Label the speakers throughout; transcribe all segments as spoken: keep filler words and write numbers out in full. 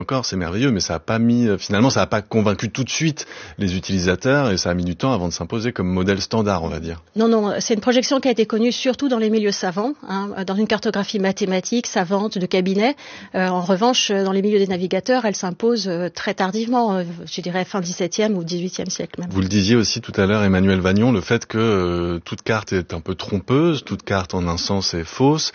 Speaker 1: Encore, c'est merveilleux, mais ça a pas mis, finalement, ça a pas convaincu tout de suite les utilisateurs et ça a mis du temps avant de s'imposer comme modèle standard, on va dire.
Speaker 2: Non, non, c'est une projection qui a été connue surtout dans les milieux savants, hein, dans une cartographie mathématique, savante, de cabinet. Euh, en revanche, dans les milieux des navigateurs, elle s'impose euh, très tardivement, euh, je dirais fin dix-septième ou dix-huitième siècle même.
Speaker 1: Vous le disiez aussi tout à l'heure, Emmanuel Vagnon, le fait que euh, toute carte est un peu trompeuse, toute carte en un sens est fausse.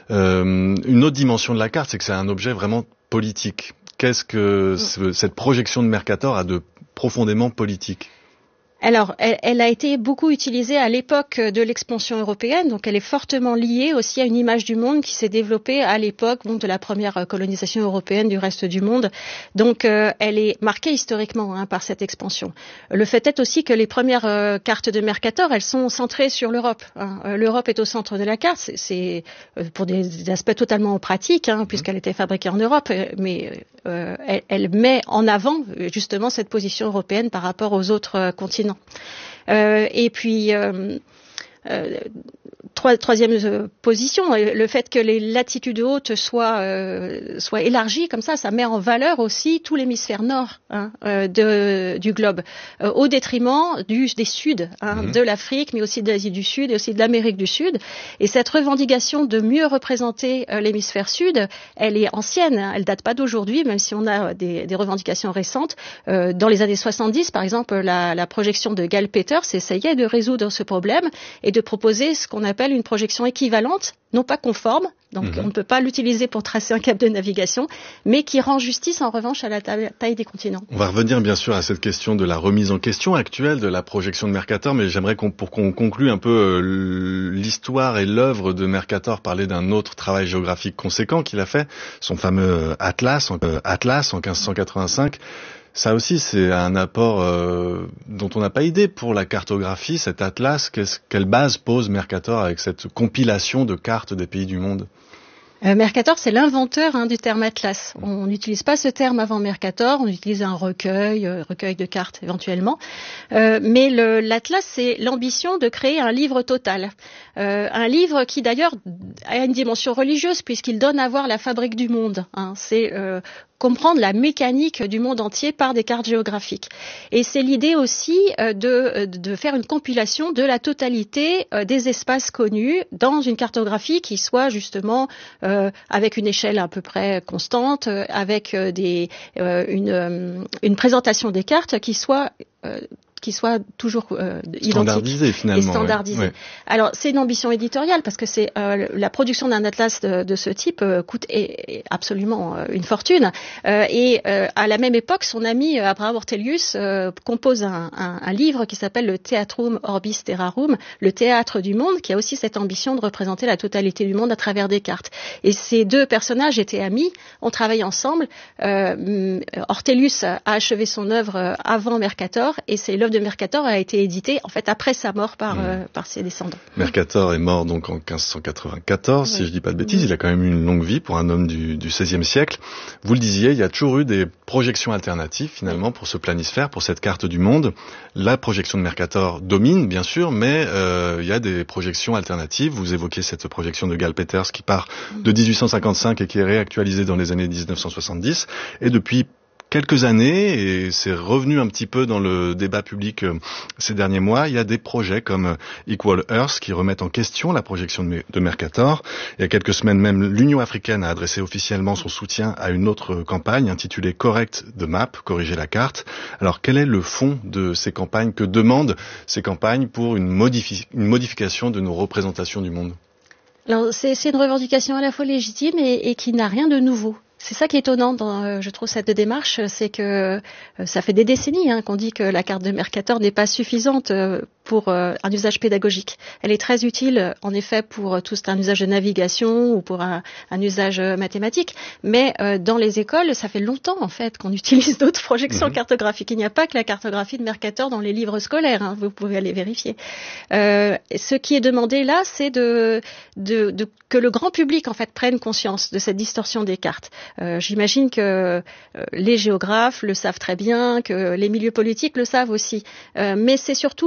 Speaker 1: Euh, une autre dimension de la carte, c'est que c'est un objet vraiment politique. Qu'est-ce que ce, cette projection de Mercator a de profondément politique ?
Speaker 2: Alors, elle, elle a été beaucoup utilisée à l'époque de l'expansion européenne, donc elle est fortement liée aussi à une image du monde qui s'est développée à l'époque bon, de la première colonisation européenne du reste du monde. Donc, euh, elle est marquée historiquement hein, par cette expansion. Le fait est aussi que les premières euh, cartes de Mercator, elles sont centrées sur l'Europe. Hein. L'Europe est au centre de la carte, c'est, c'est euh, pour des, des aspects totalement pratiques, hein, puisqu'elle était fabriquée en Europe, mais euh, elle, elle met en avant justement cette position européenne par rapport aux autres euh, continents. Euh, et puis, euh, euh, trois, troisième euh, position, le fait que les latitudes hautes soient, euh, soient élargies comme ça, ça met en valeur aussi tout l'hémisphère nord hein, euh, de, du globe, euh, au détriment du, des suds, hein, mmh. de l'Afrique, mais aussi de l'Asie du Sud et aussi de l'Amérique du Sud. Et cette revendication de mieux représenter euh, l'hémisphère sud, elle est ancienne, hein, elle date pas d'aujourd'hui, même si on a des, des revendications récentes. Euh, dans les années soixante-dix, par exemple, la, la projection de Gale Peters essayait de résoudre ce problème et de proposer ce qu'on appelle une projection équivalente, non pas conforme, donc mmh. on ne peut pas l'utiliser pour tracer un cap de navigation, mais qui rend justice en revanche à la taille des continents.
Speaker 1: On va revenir bien sûr à cette question de la remise en question actuelle de la projection de Mercator, mais j'aimerais qu'on, pour qu'on conclue un peu euh, l'histoire et l'œuvre de Mercator, parler d'un autre travail géographique conséquent qu'il a fait, son fameux Atlas, euh, Atlas en quinze cent quatre-vingt-cinq. Ça aussi, c'est un apport euh, dont on n'a pas idée pour la cartographie, cet atlas. Quelle base pose Mercator avec cette compilation de cartes des pays du monde ?
Speaker 2: Euh, Mercator, c'est l'inventeur hein, du terme atlas. On n'utilise pas ce terme avant Mercator, on utilise un recueil, euh, recueil de cartes éventuellement. Euh, mais le, l'atlas, c'est l'ambition de créer un livre total. Euh, un livre qui d'ailleurs a une dimension religieuse puisqu'il donne à voir la fabrique du monde. Hein. C'est euh, comprendre la mécanique du monde entier par des cartes géographiques. Et c'est l'idée aussi euh, de, de faire une compilation de la totalité euh, des espaces connus dans une cartographie qui soit justement euh, avec une échelle à peu près constante, euh, avec euh, des, euh, une, euh, une présentation des cartes qui soit euh, qui soit toujours euh,
Speaker 1: standardisé finalement.
Speaker 2: Et standardisé.
Speaker 1: Ouais. Ouais.
Speaker 2: Alors c'est une ambition éditoriale parce que c'est euh, la production d'un atlas de, de ce type euh, coûte et, et absolument euh, une fortune. Euh, et euh, à la même époque, son ami Abraham Ortelius euh, compose un, un, un livre qui s'appelle le Theatrum Orbis Terrarum, le théâtre du monde, qui a aussi cette ambition de représenter la totalité du monde à travers des cartes. Et ces deux personnages étaient amis, ont travaillé ensemble. Euh, Ortelius a achevé son œuvre avant Mercator et c'est l'œuvre de Mercator a été édité en fait après sa mort par, mmh. euh, par ses descendants.
Speaker 1: Mercator est mort donc en quinze cent quatre-vingt-quatorze, oui. si je dis pas de bêtises. Mmh. Il a quand même eu une longue vie pour un homme du, du seizième siècle. Vous le disiez, il y a toujours eu des projections alternatives finalement pour ce planisphère, pour cette carte du monde. La projection de Mercator domine bien sûr, mais euh, il y a des projections alternatives. Vous évoquez cette projection de Gale Peters qui part de dix-huit cent cinquante-cinq et qui est réactualisée dans les années dix-neuf cent soixante-dix. Et depuis quelques années, et c'est revenu un petit peu dans le débat public euh, ces derniers mois, il y a des projets comme Equal Earth qui remettent en question la projection de, de Mercator. Il y a quelques semaines même, l'Union africaine a adressé officiellement son soutien à une autre campagne intitulée Correct the Map, corriger la carte. Alors quel est le fond de ces campagnes? Que demandent ces campagnes pour une, modifi- une modification de nos représentations du monde?
Speaker 2: Alors c'est, c'est une revendication à la fois légitime et, et qui n'a rien de nouveau. C'est ça qui est étonnant dans, euh, je trouve, cette démarche, c'est que euh, ça fait des décennies hein, qu'on dit que la carte de Mercator n'est pas suffisante euh, pour euh, un usage pédagogique. Elle est très utile, en effet, pour euh, tout un usage de navigation ou pour un, un usage euh, mathématique. Mais euh, dans les écoles, ça fait longtemps, en fait, qu'on utilise d'autres projections mmh. cartographiques. Il n'y a pas que la cartographie de Mercator dans les livres scolaires, hein, vous pouvez aller vérifier. Euh, ce qui est demandé là, c'est de, de, de, que le grand public, en fait, prenne conscience de cette distorsion des cartes. Euh, j'imagine que euh, les géographes le savent très bien, que les milieux politiques le savent aussi. Euh, mais c'est surtout l'image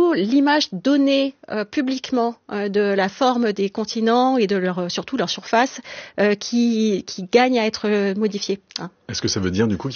Speaker 2: image donnée euh, publiquement euh, de la forme des continents et de leur, surtout leur surface euh, qui, qui gagne à être modifiée. Hein.
Speaker 1: Est-ce que ça veut dire du coup